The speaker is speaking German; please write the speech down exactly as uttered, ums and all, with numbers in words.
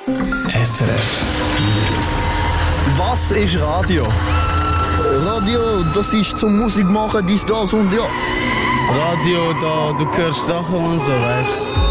S R F Virus. Was ist Radio? Radio, das ist zum Musik machen, dies, das und ja. Radio, da, du hörst Sachen und so, weißt du.